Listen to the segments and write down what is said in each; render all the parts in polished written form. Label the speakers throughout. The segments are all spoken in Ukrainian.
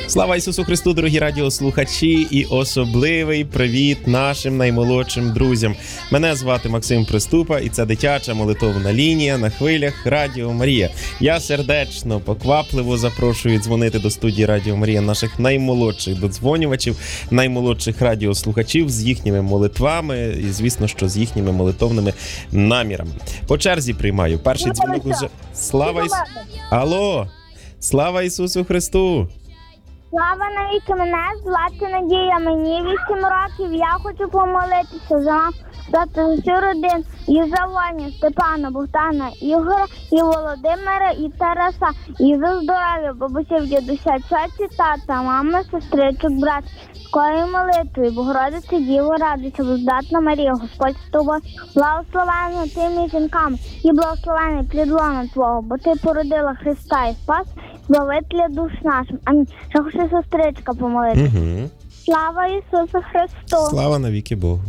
Speaker 1: Слава Ісусу Христу, дорогі радіослухачі, і особливий привіт нашим наймолодшим друзям. Мене звати Максим Приступа, і це дитяча молитовна лінія на хвилях Радіо Марія. Я сердечно, поквапливо запрошую дзвонити до студії Радіо Марія наших наймолодших додзвонювачів, наймолодших радіослухачів з їхніми молитвами і, звісно, що з їхніми молитовними намірами. По черзі приймаю. Перший дзвінок уже... Алло! Слава Ісусу Христу!
Speaker 2: Слава навіки, мене звати Надія, мені 8 років, я хочу помолитися за всю родину, і за Ваню, Степана, Богдана, Ігоря, і Володимира, і Тараса, і за здоров'я бабусів, дідуся, цьоці, тата, мами, сестричок, брат, такою молитвою, Богородице, Діво, радуйся, бездатна Марія, Господь з тобою, благословена ти між жінками, і благословений плід лона твого, бо ти породила Христа і спас, Збавителя душ нашим. Амінь. Ще хочу сестричка помолитися.
Speaker 1: Угу.
Speaker 2: Слава Ісусу Христу!
Speaker 1: Слава навіки Богу!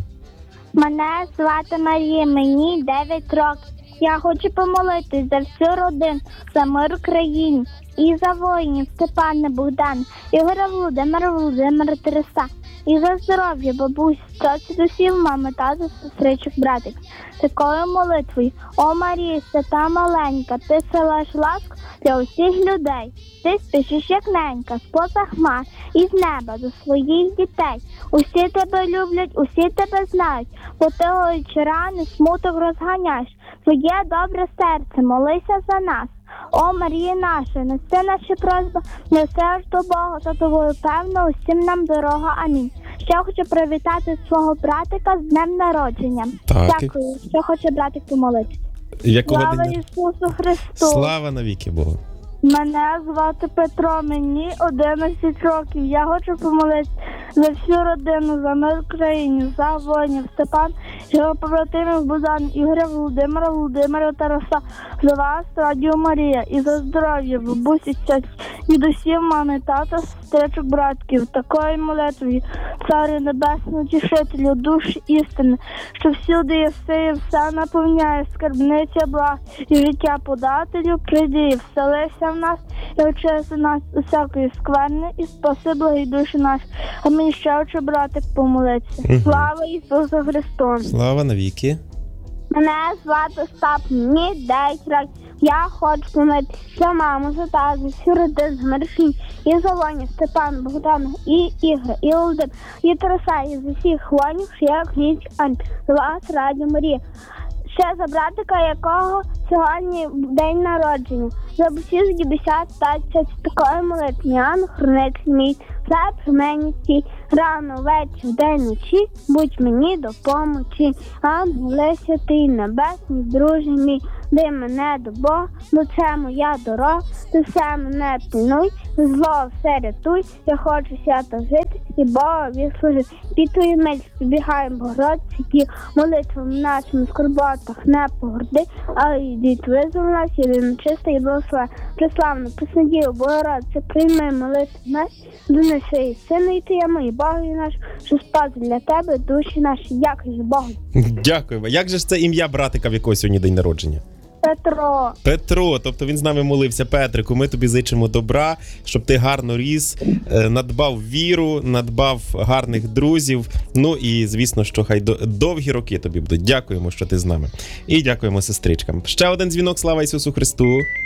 Speaker 2: Мене звати Марія, мені 9 років. Я хочу помолитись за всю родину, за мир в країні і за воїнів Степана, Богдана, Ігоря, Володимира, Тараса. І за здоров'я бабусь, цьоці, дідусів, мами, тата, сестричок, братик. Такою молитвою: О Марія, свята маленька, ти силаєш ласку для усіх людей. Ти спішиш як ненька, з-поза хмар, із неба до своїх дітей. Усі тебе люблять, усі тебе знають, бо ти гоючи рани, смуток розганяєш. Твоє добре серце, молися за нас. О Марія наша, неси наші просьби, неси аж до Бога, за тобою певно усім нам дорога. Амінь. Ще хочу привітати свого братика з днем народження.
Speaker 1: Так.
Speaker 2: Дякую. Ще хоче братик помолитися.
Speaker 1: Слава
Speaker 2: Ісусу Христу!
Speaker 1: Слава навіки Богу!
Speaker 2: Мене звати Петро, мені 11 років. Я хочу помолитися за всю родину, за мир в країні, за воїнів Степан, його побратимів Богдан, Ігоря, Володимира, Тараса, за вас, Радіо Марія, і за здоров'я, бабусі, цьоці, дідусів, мами, тата, сестричок, братків, такої молитві, Царю Небесний, Утішителю, душ істини, що всюди єси і все наповняє, скарбниця благ і життя подателю, прийди і вселися в нас, і очисти нас усякої скверни, і спаси благі душі наші. Амінь. Ще хочу братик помолитися. Слава Ісусу Христу!
Speaker 1: Слава навіки!
Speaker 2: Мене звати Остап, мені 9 років. Я хочу помолитися за маму, за тата, за всю родину, за Марфінь, і за Ваню, Степана, Богдана, і Ігоря, і Володимира, і Тараса, і за всіх воїнів, що я князь Ань, за вас, Радіо Марія. Ще за братика, якого сьогодні день народження. За усіх дідуся, таця, такої молитви. Ангел, хранитель мій, все при мені стій. Рано, вечір, день, ночі, будь мені допомочі. Ангеле святий, небесний, друже мій, дай мене до Бога, бо це моя дорога, ти все мене пильнуй, зло все рятуй, я хочу свято жити і Богові служити. Під твою милість побігаємо, Богородиці, ті молитвами нашими в скорботах не погорди, але йдіть визвол нас, єдино чиста і благословена. Преславна, преснодію, Богородице, прийми молитву наші, донеси і Сину і Твоєму, і Богові наш, що спас для тебе душі наші. Дякую Богу.
Speaker 1: Дякуємо. Як же ж це ім'я братика, в якого сьогодні день народження?
Speaker 2: Петро.
Speaker 1: Петро, тобто він з нами молився. Петрику, ми тобі зичимо добра, щоб ти гарно ріс, надбав віру, надбав гарних друзів. Ну і, звісно, що хай довгі роки тобі будуть. Дякуємо, що ти з нами. І дякуємо сестричкам. Ще один дзвінок. Слава Ісусу Христу!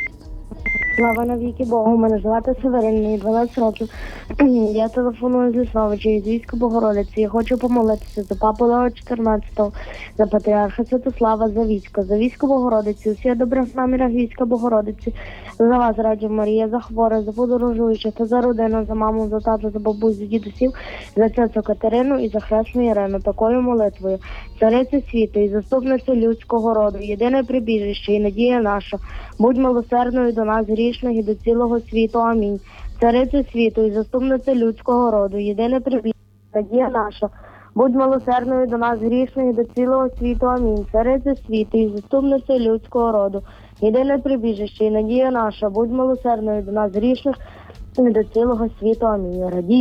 Speaker 3: Слава навіки Богу, мене звати Северин, мені 12 років. Я телефоную з Лісновича із війська Богородиці. Я хочу помолитися за папу Лео 14-го, за патріарха Святослава, за військо Богородиці, усі добре в намірах війська Богородиці, за вас, Радіо Марія, за хворих, за подорожуючих, та за родину, за маму, за тату, за бабусь, за дідусів, за цьоцю Катерину і за хресну Ірину. Такою молитвою: Цариця світу і заступниця людського роду, єдине прибіжище і надія наша, будь милосердною до нас грішних і до цілого світу. Амінь. Цариця світу і заступниця людського роду, єдине прибіжище, надія наша, будь милосердною до нас грішних і до цілого світу. Амінь. Цариця світу і заступниця людського роду, єдине прибіжище і надія наша, будь милосердною до нас грішних і до цілого світу. Амінь. Радій